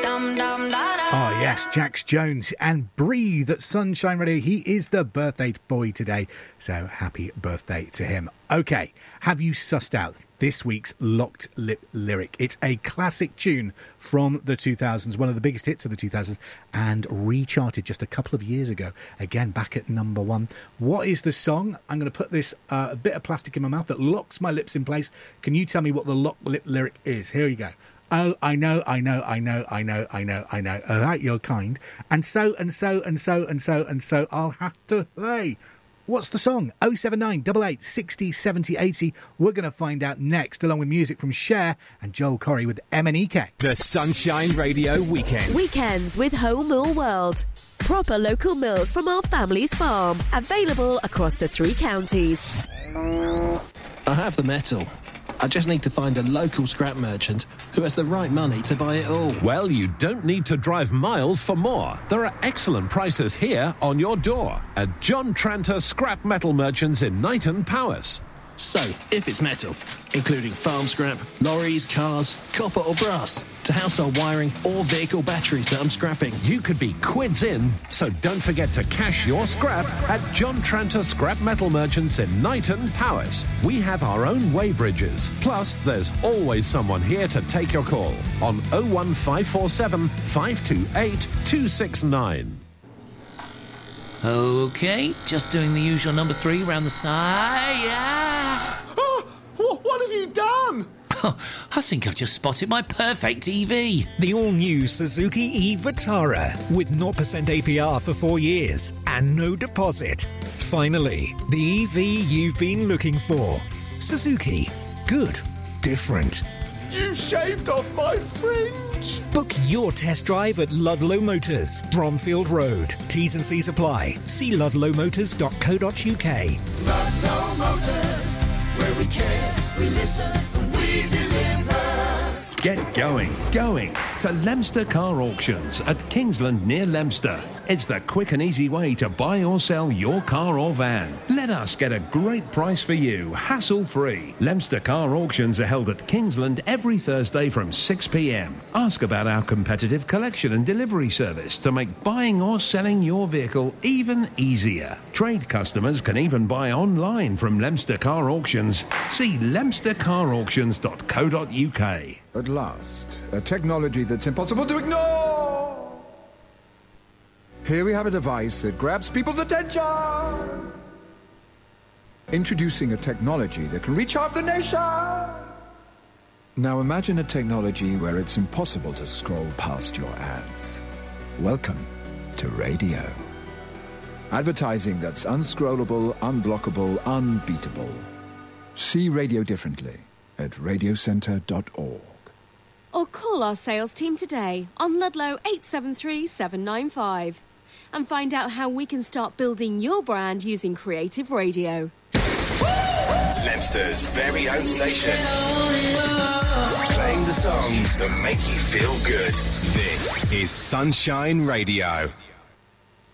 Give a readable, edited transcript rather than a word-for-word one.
Oh yes, Jax Jones and Breathe at Sunshine Radio. He is the birthday boy today, so happy birthday to him. Okay, have you sussed out this week's Locked Lip lyric? It's a classic tune from the 2000s, one of the biggest hits of the 2000s, and recharted just a couple of years ago, again back at number 1. What is the song? I'm going to put this a bit of plastic in my mouth that locks my lips in place. Can you tell me what the Locked Lip lyric is? Here you go. Oh, I know. All right, you're kind. And so, I'll have to say. What's the song? 079 88 60 70 80. We're going to find out next, along with music from Cher and Joel Corry with MNEK. The Sunshine Radio Weekend. Weekends with Whole Mill World. Proper local milk from our family's farm. Available across the 3 counties. I have the metal. I just need to find a local scrap merchant who has the right money to buy it all. Well, you don't need to drive miles for more. There are excellent prices here on your door at John Tranter Scrap Metal Merchants in Knighton, Powys. So, if it's metal, including farm scrap, lorries, cars, copper or brass, to household wiring or vehicle batteries that I'm scrapping, you could be quids in, so don't forget to cash your scrap at John Tranter Scrap Metal Merchants in Knighton, Powys. We have our own weighbridges, plus there's always someone here to take your call on 01547 528 269. OK, just doing the usual number 3 round the side. Yeah. Oh, what have you done? I think I've just spotted my perfect EV. The all-new Suzuki e-Vitara with 0% APR for 4 years and no deposit. Finally, the EV you've been looking for. Suzuki. Good. Different. You shaved off my fringe. Book your test drive at Ludlow Motors, Bromfield Road. T's and C's apply. See ludlowmotors.co.uk. Ludlow Motors, where we care, we listen, and we deliver. Get going to Leominster Car Auctions at Kingsland near Leominster. It's the quick and easy way to buy or sell your car or van. Let us get a great price for you, hassle-free. Leominster Car Auctions are held at Kingsland every Thursday from 6 p.m. Ask about our competitive collection and delivery service to make buying or selling your vehicle even easier. Trade customers can even buy online from Leominster Car Auctions. See leominstercarauctions.co.uk. At last, a technology that's impossible to ignore. Here we have a device that grabs people's attention. Introducing a technology that can reach half the nation. Now imagine a technology where it's impossible to scroll past your ads. Welcome to radio. Advertising that's unscrollable, unblockable, unbeatable. See radio differently at radiocentre.org. Or call our sales team today on Ludlow 873 795 and find out how we can start building your brand using creative radio. Leominster's very own station. Playing the songs that make you feel good. This is Sunshine Radio.